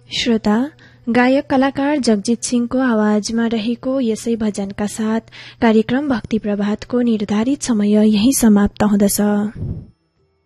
श्रोता, गायक कलाकार जगजित सिंहको आवाजमा रहेको यसै भजनका साथ कार्यक्रम भक्ति प्रभातको निर्धारित समय यही समाप्त हुँदछ।